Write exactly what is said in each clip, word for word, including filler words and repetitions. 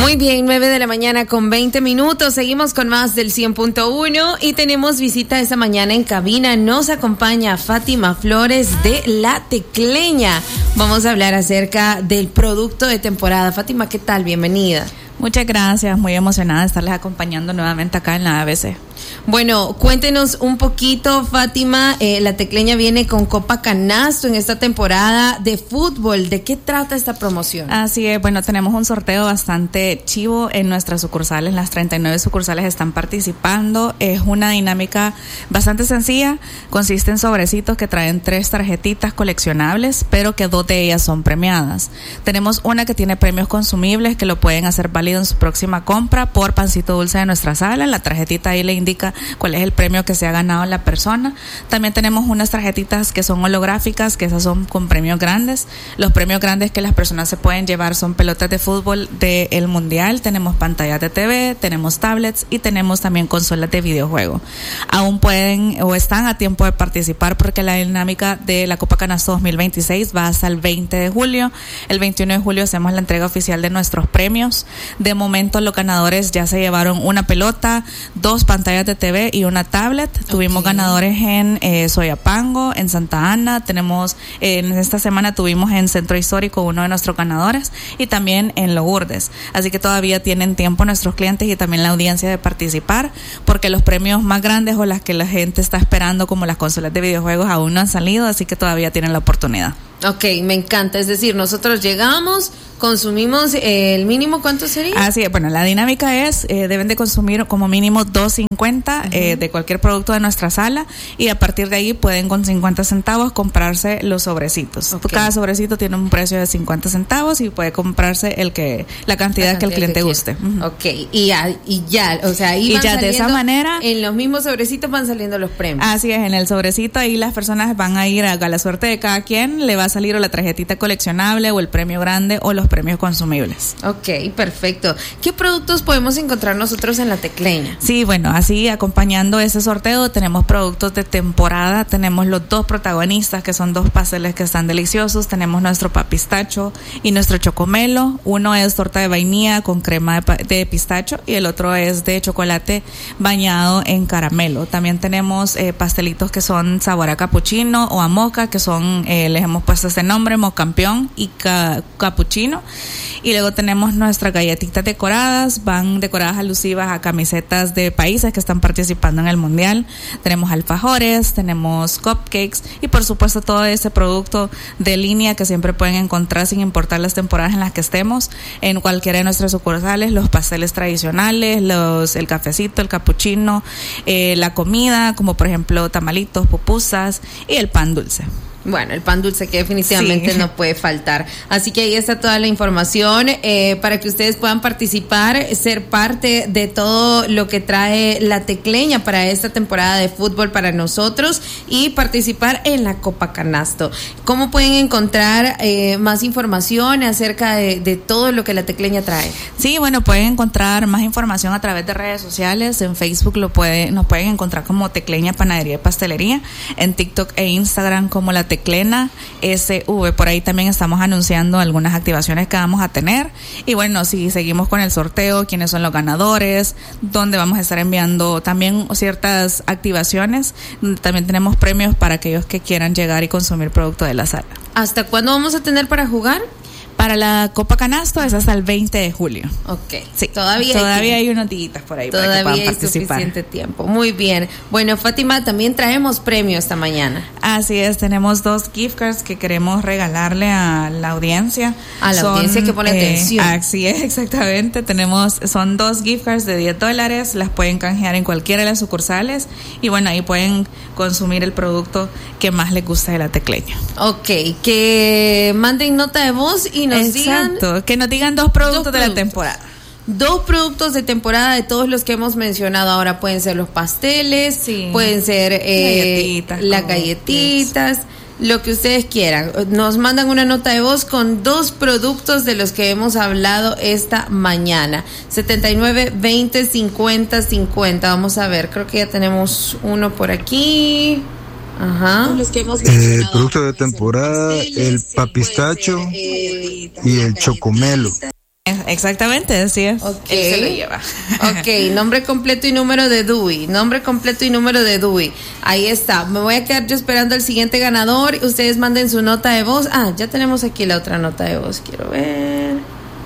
Muy bien, nueve de la mañana con veinte minutos. Seguimos con más del cien punto uno y tenemos visita esta mañana en cabina. Nos acompaña Fátima Flores de La Tecleña. Vamos a hablar acerca del producto de temporada. Fátima, ¿qué tal? Bienvenida. Muchas gracias, muy emocionada de estarles acompañando nuevamente acá en la A B C. Bueno, cuéntenos un poquito, Fátima. Eh, La Tecleña viene con Copa Canasto en esta temporada de fútbol. ¿De qué trata esta promoción? Así es, bueno, tenemos un sorteo bastante chivo en nuestras sucursales. Las treinta y nueve sucursales están participando. Es una dinámica bastante sencilla. Consiste en sobrecitos que traen tres tarjetitas coleccionables, pero que dos de ellas son premiadas. Tenemos una que tiene premios consumibles que lo pueden hacer válido en su próxima compra por pancito dulce de nuestra sala. La tarjetita ahí le indica cuál es el premio que se ha ganado la persona. También tenemos unas tarjetitas que son holográficas, que esas son con premios grandes. Los premios grandes que las personas se pueden llevar son pelotas de fútbol del Mundial, tenemos pantallas de T V, tenemos tablets y tenemos también consolas de videojuego. Aún pueden o están a tiempo de participar porque la dinámica de la Copa Canasto dos mil veintiséis va hasta el veinte de julio. El veintiuno de julio hacemos la entrega oficial de nuestros premios. De momento los ganadores ya se llevaron una pelota, dos pantallas de T V y una tablet. Okay. Tuvimos ganadores en eh, Soyapango, en Santa Ana, tenemos eh, en esta semana tuvimos en Centro Histórico uno de nuestros ganadores y también en Lourdes. Así que todavía tienen tiempo nuestros clientes y también la audiencia de participar, porque los premios más grandes o las que la gente está esperando, como las consolas de videojuegos, aún no han salido, así que todavía tienen la oportunidad. Ok, me encanta. Es decir, nosotros llegamos, consumimos eh, el mínimo, ¿cuánto sería? Así es, bueno, la dinámica es, eh, deben de consumir como mínimo dos cincuenta uh-huh. eh, de cualquier producto de nuestra sala, y a partir de ahí pueden con cincuenta centavos comprarse los sobrecitos. Okay. Cada sobrecito tiene un precio de cincuenta centavos y puede comprarse el que la cantidad, la cantidad que el cliente que guste. Uh-huh. Ok, y ya, y ya, o sea, ahí y van ya de esa manera, en los mismos sobrecitos van saliendo los premios. Así es, en el sobrecito ahí las personas van a ir a, a la suerte de cada quien, le va a salir o la tarjetita coleccionable o el premio grande o los premios consumibles. Ok, perfecto. ¿Qué productos podemos encontrar nosotros en La Tecleña? Sí, bueno, así acompañando ese sorteo tenemos productos de temporada, tenemos los dos protagonistas que son dos pasteles que están deliciosos, tenemos nuestro papistacho y nuestro chocomelo. Uno es torta de vainilla con crema de, de pistacho y el otro es de chocolate bañado en caramelo. También tenemos eh, pastelitos que son sabor a capuchino o a moca, que son, eh, les hemos puesto este nombre, mocampeón y ca- capuchino. Y luego tenemos nuestras galletitas decoradas, van decoradas alusivas a camisetas de países que están participando en el Mundial. Tenemos alfajores, tenemos cupcakes y por supuesto todo ese producto de línea que siempre pueden encontrar sin importar las temporadas en las que estemos en cualquiera de nuestras sucursales, los pasteles tradicionales, los el cafecito, el capuchino, eh, la comida como por ejemplo tamalitos, pupusas y el pan dulce. Bueno, el pan dulce que definitivamente sí. no puede faltar. Así que ahí está toda la información eh, para que ustedes puedan participar, ser parte de todo lo que trae La Tecleña para esta temporada de fútbol para nosotros y participar en la Copa Canasto. ¿Cómo pueden encontrar eh, más información acerca de, de todo lo que La Tecleña trae? Sí, bueno, pueden encontrar más información a través de redes sociales. En Facebook lo puede, nos pueden encontrar como Tecleña Panadería y Pastelería, en TikTok e Instagram como La Teclena S V. Por ahí también estamos anunciando algunas activaciones que vamos a tener. Y bueno, si seguimos con el sorteo, quiénes son los ganadores, dónde vamos a estar enviando también ciertas activaciones. También tenemos premios para aquellos que quieran llegar y consumir producto de la sala. ¿Hasta cuándo vamos a tener para jugar? Para la Copa Canasto es hasta el veinte de julio. Ok. Sí, todavía todavía hay, hay unos días por ahí todavía para que puedan hay participar. Suficiente tiempo. Muy bien. Bueno, Fátima, también traemos premios esta mañana. Así es, tenemos dos gift cards que queremos regalarle a la audiencia. A la son, audiencia que pone eh, atención. Así es, exactamente. Tenemos, son dos gift cards de diez dólares, las pueden canjear en cualquiera de las sucursales y bueno, ahí pueden consumir el producto que más les gusta de La Tecleña. Ok, que manden nota de voz y nos Exacto. digan... Que nos digan dos productos, dos de productos. la temporada. Dos productos de temporada de todos los que hemos mencionado ahora. Pueden ser los pasteles, sí. pueden ser eh, galletitas, las galletitas, lo que ustedes quieran. Nos mandan una nota de voz con dos productos de los que hemos hablado esta mañana. setenta y nueve, veinte, cincuenta, cincuenta. Vamos a ver, creo que ya tenemos uno por aquí. Ajá. Los que hemos el producto de temporada, el papistacho y el chocomelo. Exactamente, así es. Okay. Él se lo lleva. Ok, nombre completo y número de Dewey. Nombre completo y número de Dewey. Ahí está. Me voy a quedar yo esperando al siguiente ganador. Ustedes manden su nota de voz. Ah, ya tenemos aquí la otra nota de voz. Quiero ver.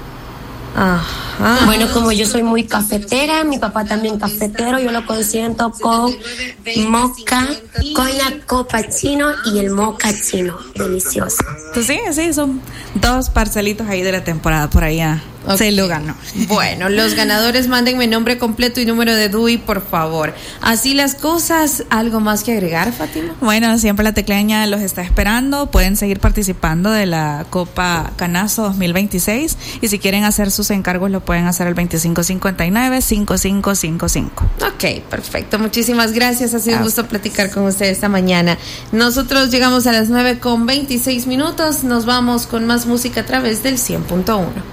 Ajá. Bueno, como yo soy muy cafetera, mi papá también cafetero, yo lo consiento con moca, con la copa chino y el moca chino. Delicioso. Pues sí, sí, son dos parcelitos ahí de la temporada por allá. Okay. Se lo ganó. Bueno, los ganadores mándenme nombre completo y número de Dewey, por favor. Así las cosas. ¿Algo más que agregar, Fátima? Bueno, siempre la Tecleña los está esperando. Pueden seguir participando de la Copa Canazo dos mil veintiséis. Y si quieren hacer sus encargos, lo pueden hacer al veinticinco cincuenta y nueve, cincuenta y cinco cincuenta y cinco. Ok, perfecto. Muchísimas gracias. Ha sido un gusto platicar con ustedes esta mañana. Nosotros llegamos a las nueve con veintiséis minutos. Nos vamos con más música a través del cien punto uno.